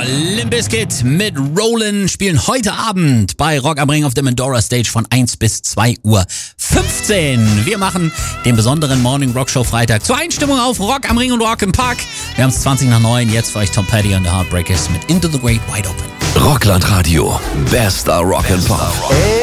Limp Bizkit mit Rollin spielen heute Abend bei Rock am Ring auf der Mandora Stage von 1 bis 2:15 Uhr. Wir machen den besonderen Morning Rock Show Freitag zur Einstimmung auf Rock am Ring und Rock im Park. Wir haben es 20:09, jetzt für euch Tom Petty und The Heartbreakers mit Into the Great Wide Open. Rockland Radio, bester Rock and Pop.